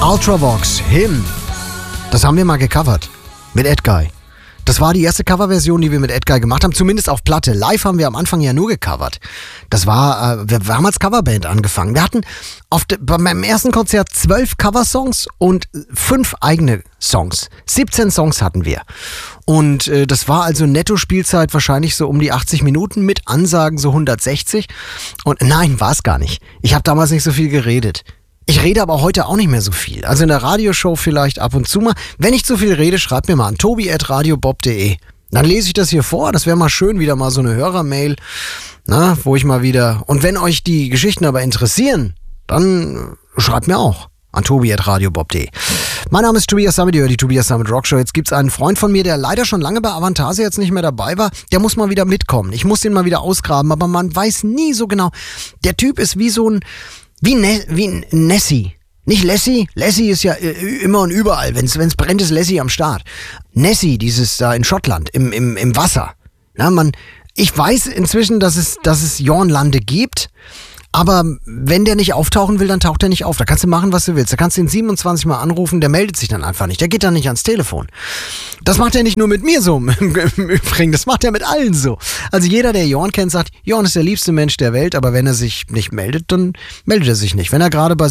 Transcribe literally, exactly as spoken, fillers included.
Ultravox, Him. Das haben wir mal gecovert. Mit Edguy. Das war die erste Coverversion, die wir mit Edguy gemacht haben, zumindest auf Platte. Live haben wir am Anfang ja nur gecovert. Das war, äh, wir, wir haben als Coverband angefangen. Wir hatten auf de, beim ersten Konzert zwölf Coversongs und fünf eigene Songs. siebzehn Songs hatten wir. Und äh, das war also Netto-Spielzeit wahrscheinlich so um die achtzig Minuten, mit Ansagen so hundertsechzig. Und nein, war es gar nicht. Ich habe damals nicht so viel geredet. Ich rede aber heute auch nicht mehr so viel. Also in der Radioshow vielleicht ab und zu mal. Wenn ich zu viel rede, schreibt mir mal an tobi at radiobob punkt de. Dann lese ich das hier vor. Das wäre mal schön, wieder mal so eine Hörermail, na, wo ich mal wieder... Und wenn euch die Geschichten aber interessieren, dann schreibt mir auch an tobi at radiobob punkt de. Mein Name ist Tobias Sammet, ihr hört die Tobias Sammet Rockshow. Jetzt gibt's einen Freund von mir, der leider schon lange bei Avantasia jetzt nicht mehr dabei war. Der muss mal wieder mitkommen. Ich muss den mal wieder ausgraben, aber man weiß nie so genau. Der Typ ist wie so ein... Wie, ne, wie Nessie. Nicht Lassie. Lassie ist ja äh, immer und überall. Wenn es brennt, ist Lassie am Start. Nessie, dieses da in Schottland, im, im, im Wasser. Na, man, ich weiß inzwischen, dass es, dass es Jornlande gibt. Aber wenn der nicht auftauchen will, dann taucht er nicht auf. Da kannst du machen, was du willst. Da kannst du ihn siebenundzwanzig Mal anrufen, der meldet sich dann einfach nicht. Der geht dann nicht ans Telefon. Das macht er nicht nur mit mir so im Übrigen, das macht er mit allen so. Also jeder, der Jorn kennt, sagt, Jorn ist der liebste Mensch der Welt, aber wenn er sich nicht meldet, dann meldet er sich nicht. Wenn er gerade bei